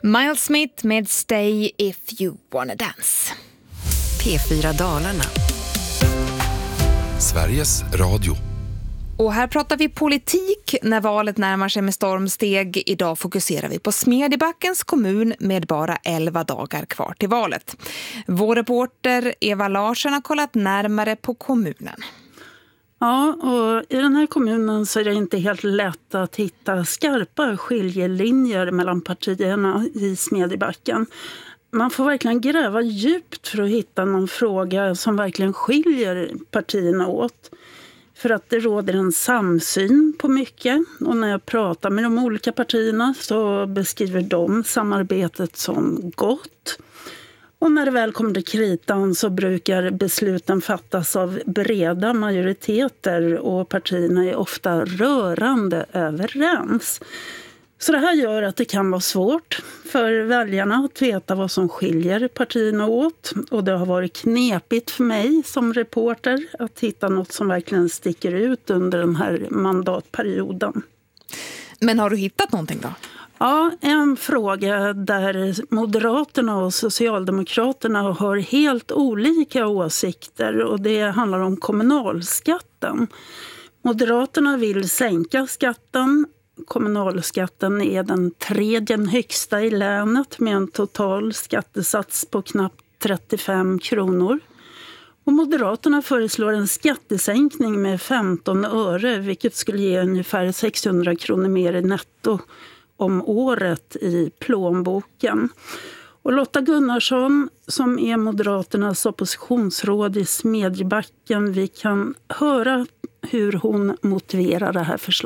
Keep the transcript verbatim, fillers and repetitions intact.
Miles Smith med Stay If You Wanna Dance. P fyra Dalarna. Sveriges Radio. Och här pratar vi politik när valet närmar sig med stormsteg. Idag fokuserar vi på Smedjebackens kommun med bara elva dagar kvar till valet. Vår reporter Eva Larsson har kollat närmare på kommunen. Ja, och i den här kommunen så är det inte helt lätt att hitta skarpa skiljelinjer mellan partierna i Smedjebacken. Man får verkligen gräva djupt för att hitta någon fråga som verkligen skiljer partierna åt. För att det råder en samsyn på mycket. Och när jag pratar med de olika partierna så beskriver de samarbetet som gott. Och när det väl kommer till kritan så brukar besluten fattas av breda majoriteter och partierna är ofta rörande överens. Så det här gör att det kan vara svårt för väljarna att veta vad som skiljer partierna åt. Och det har varit knepigt för mig som reporter att hitta något som verkligen sticker ut under den här mandatperioden. Men har du hittat någonting då? Ja, en fråga där Moderaterna och Socialdemokraterna har helt olika åsikter och det handlar om kommunalskatten. Moderaterna vill sänka skatten. Kommunalskatten är den tredje högsta i länet med en total skattesats på knappt trettiofem kronor. Och Moderaterna föreslår en skattesänkning med femton öre vilket skulle ge ungefär sexhundra kronor mer i netto om året i plånboken. Och Lotta Gunnarsson som är Moderaternas oppositionsråd i Smedjebacken, vi kan höra hur hon motiverar det här förslaget.